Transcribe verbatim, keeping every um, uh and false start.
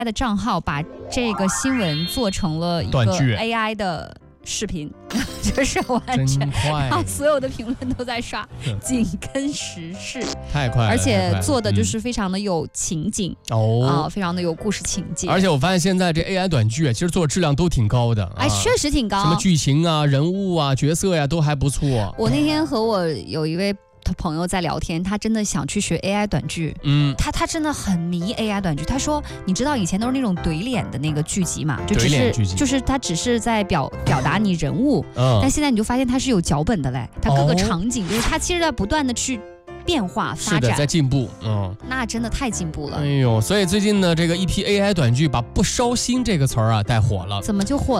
的账号把这个新闻做成了一个 A I 的视频，就是完全，然后所有的评论都在刷，紧跟时事， 太快了， 而且做的就是非常的有情景哦，啊、呃，非常的有故事情节。 而且我发现现在这 A I 短剧啊，其实做的质量都挺高的， 哎，确实挺高， 什么剧情啊、人物啊、角色呀、啊、都还不错。 我那天和我有一位朋友在聊天，他真的想去学 A I 短剧，嗯，他他真的很迷 A I 短剧。他说，你知道以前都是那种怼脸的那个剧集嘛，就只是就是他只是在表表达你人物，嗯，但现在你就发现他是有脚本的嘞，他各个场景、哦、就是他其实在不断的去变化发展， 是的，在进步，嗯， 那真的太进步了。 哎呦，所以最近呢，这个一批 A I 短剧把不烧心这个词儿啊带火了。 怎么就火了？